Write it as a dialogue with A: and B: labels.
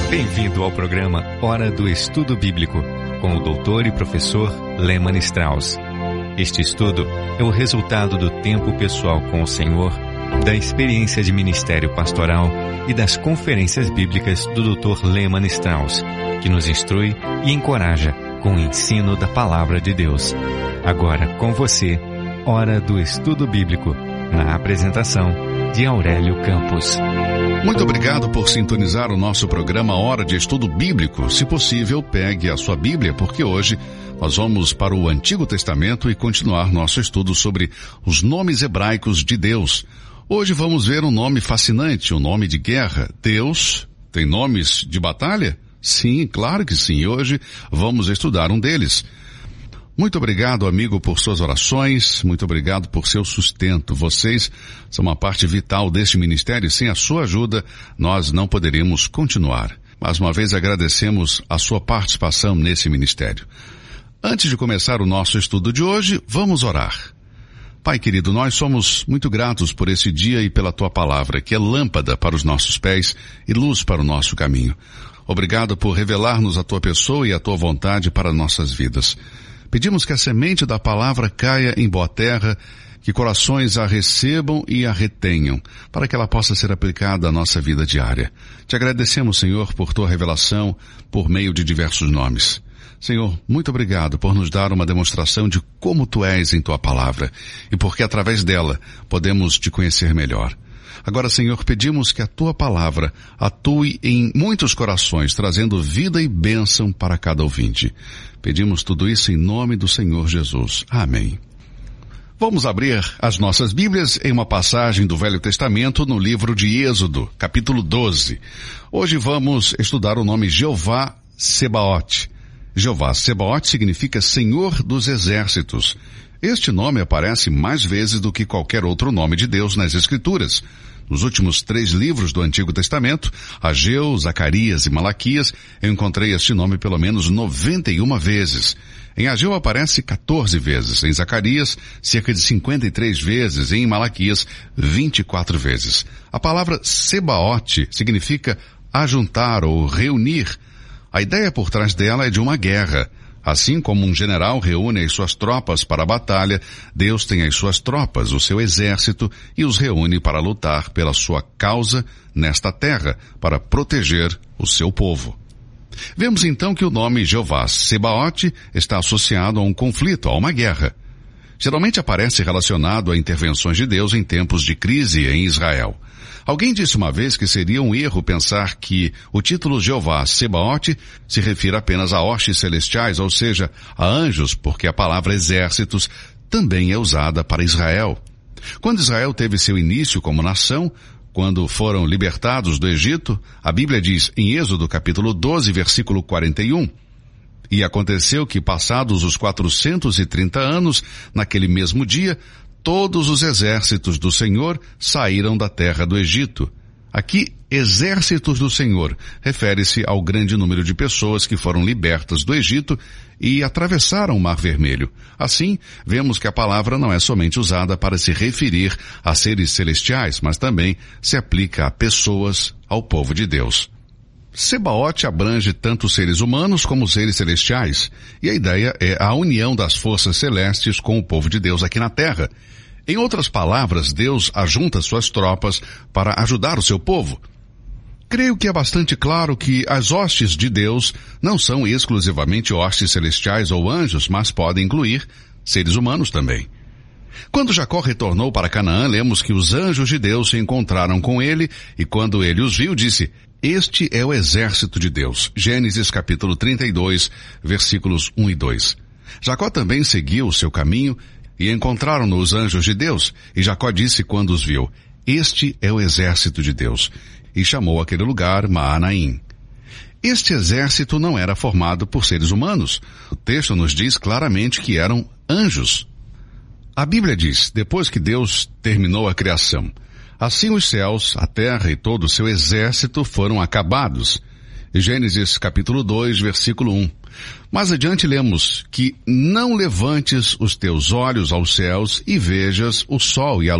A: Bem-vindo ao programa Hora do Estudo Bíblico, com o doutor e professor Lehmann Strauss. Este estudo é o resultado do tempo pessoal com o Senhor, da experiência de ministério pastoral e das conferências bíblicas do Dr. Lehmann Strauss, que nos instrui e encoraja com o ensino da Palavra de Deus. Agora com você, Hora do Estudo Bíblico, na apresentação de Aurélio Campos.
B: Muito obrigado por sintonizar o nosso programa Hora de Estudo Bíblico. Se possível, pegue a sua Bíblia, porque hoje nós vamos para o Antigo Testamento e continuar nosso estudo sobre os nomes hebraicos de Deus. Hoje vamos ver um nome fascinante, um nome de guerra. Deus tem nomes de batalha? Sim, claro que sim. Hoje vamos estudar um deles. Muito obrigado, amigo, por suas orações. Muito obrigado por seu sustento. Vocês são uma parte vital deste ministério e sem a sua ajuda nós não poderíamos continuar. Mais uma vez agradecemos a sua participação nesse ministério. Antes de começar o nosso estudo de hoje, vamos orar. Pai querido, nós somos muito gratos por esse dia e pela tua palavra, que é lâmpada para os nossos pés e luz para o nosso caminho. Obrigado por revelar-nos a tua pessoa e a tua vontade para nossas vidas. Pedimos que a semente da palavra caia em boa terra, que corações a recebam e a retenham, para que ela possa ser aplicada à nossa vida diária. Te agradecemos, Senhor, por tua revelação por meio de diversos nomes. Senhor, muito obrigado por nos dar uma demonstração de como tu és em tua palavra, e porque através dela podemos te conhecer melhor. Agora, Senhor, pedimos que a tua palavra atue em muitos corações, trazendo vida e bênção para cada ouvinte. Pedimos tudo isso em nome do Senhor Jesus. Amém. Vamos abrir as nossas Bíblias em uma passagem do Velho Testamento no livro de Êxodo, capítulo 12. Hoje vamos estudar o nome Jeová Sebaote. Jeová Sebaote significa Senhor dos Exércitos. Este nome aparece mais vezes do que qualquer outro nome de Deus nas Escrituras. Nos últimos 3 livros do Antigo Testamento, Ageu, Zacarias e Malaquias, eu encontrei este nome pelo menos 91 vezes. Em Ageu aparece 14 vezes, em Zacarias, cerca de 53 vezes, e em Malaquias, 24 vezes. A palavra Sebaote significa ajuntar ou reunir. A ideia por trás dela é de uma guerra. Assim como um general reúne as suas tropas para a batalha, Deus tem as suas tropas, o seu exército, e os reúne para lutar pela sua causa nesta terra, para proteger o seu povo. Vemos então que o nome Jeová Sebaote está associado a um conflito, a uma guerra. Geralmente aparece relacionado a intervenções de Deus em tempos de crise em Israel. Alguém disse uma vez que seria um erro pensar que o título Jeová Sebaote se refere apenas a hostes celestiais, ou seja, a anjos, porque a palavra exércitos também é usada para Israel. Quando Israel teve seu início como nação, quando foram libertados do Egito, a Bíblia diz em Êxodo capítulo 12, versículo 41, e aconteceu que passados os 430 anos, naquele mesmo dia, todos os exércitos do Senhor saíram da terra do Egito. Aqui, exércitos do Senhor refere-se ao grande número de pessoas que foram libertas do Egito e atravessaram o Mar Vermelho. Assim, vemos que a palavra não é somente usada para se referir a seres celestiais, mas também se aplica a pessoas, ao povo de Deus. Sebaote abrange tanto seres humanos como seres celestiais, e a ideia é a união das forças celestes com o povo de Deus aqui na terra. Em outras palavras, Deus ajunta suas tropas para ajudar o seu povo. Creio que é bastante claro que as hostes de Deus não são exclusivamente hostes celestiais ou anjos, mas podem incluir seres humanos também. Quando Jacó retornou para Canaã, lemos que os anjos de Deus se encontraram com ele, e quando ele os viu, disse: "Este é o exército de Deus." Gênesis capítulo 32, versículos 1 e 2. Jacó também seguiu o seu caminho, e encontraram-no os anjos de Deus, e Jacó disse quando os viu: "Este é o exército de Deus." E chamou aquele lugar Maanaim. Este exército não era formado por seres humanos. O texto nos diz claramente que eram anjos. A Bíblia diz, depois que Deus terminou a criação, assim os céus, a terra e todo o seu exército foram acabados. Gênesis capítulo 2, versículo 1. Mais adiante lemos que não levantes os teus olhos aos céus e vejas o sol e a